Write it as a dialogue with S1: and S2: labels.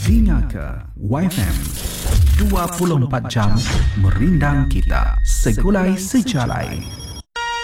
S1: Telinga ke YFM 24 jam merindang kita segulai sejalai.